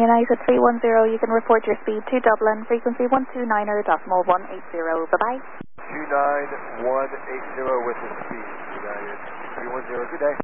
United 310, you can report your speed to Dublin, frequency 129.180. Bye-bye. 29180 with the speed, United 310, good day.